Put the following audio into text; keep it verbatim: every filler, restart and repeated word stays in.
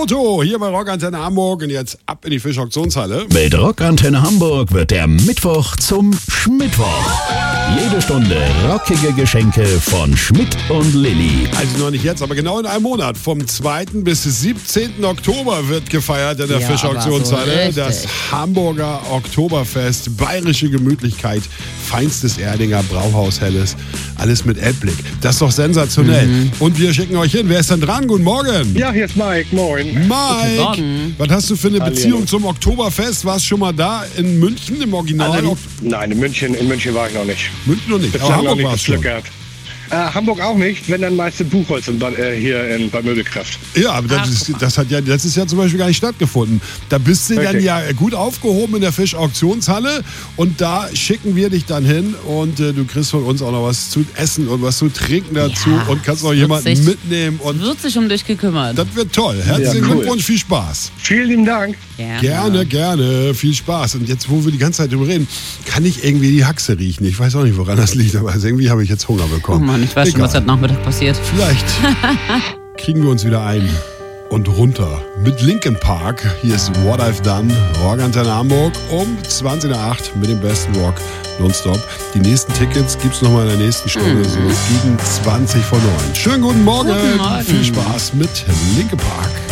Auto hier bei Rockantenne Hamburg und jetzt ab in die Fischauktionshalle. Mit Rockantenne Hamburg wird der Mittwoch zum Schmittwoch. Jede Stunde rockige Geschenke von Schmidt und Lilly. Also noch nicht jetzt, aber genau in einem Monat. Vom zweiten bis siebzehnten Oktober wird gefeiert in der Ja, Fischauktionshalle. aber so das richtig. Hamburger Oktoberfest. Bayerische Gemütlichkeit. Feinstes Erdinger Brauhaus Helles. Alles mit Elbblick. Das ist doch sensationell. Mhm. Und wir schicken euch hin. Wer ist denn dran? Guten Morgen. Ja, hier ist Mike. Moin. Mike, Morgen. was hast du für eine Hallihallo. Beziehung zum Oktoberfest? Warst du schon mal da in München im Original? Also, nein, in München, in München war ich noch nicht. München noch nicht, aber Bislang noch Hamburg nicht war es das Glück schon. gehabt. Äh, Hamburg auch nicht, wenn dann meist in Buchholz in, Bad- äh, hier in Bad Mödelkraft. Ja, aber das, ist, das hat ja letztes Jahr zum Beispiel gar nicht stattgefunden. Da bist du dann Richtig. ja gut aufgehoben in der Fischauktionshalle und da schicken wir dich dann hin und äh, du kriegst von uns auch noch was zu essen und was zu trinken dazu Ja, und kannst es noch wird jemanden sich- mitnehmen und Wird sich um dich gekümmert. das wird toll. Herzlichen Ja, cool. Glückwunsch, viel Spaß. Vielen lieben Dank. Gerne. Gerne, gerne, viel Spaß. Und jetzt, wo wir die ganze Zeit drüber reden, kann ich irgendwie die Haxe riechen. Ich weiß auch nicht, woran das liegt, aber also irgendwie habe ich jetzt Hunger Oh bekommen. Mann, ich weiß schon, Egal. was heute Nachmittag passiert. Vielleicht kriegen wir uns wieder ein und runter mit Linkin Park. Hier ist What I've Done, Rockantenne Hamburg um zwanzig nach acht mit dem besten Rock nonstop. Die nächsten Tickets gibt es nochmal in der nächsten Stunde, so gegen zwanzig vor neun. Schönen guten Morgen, Guten Morgen. viel Spaß mit Linkin Park.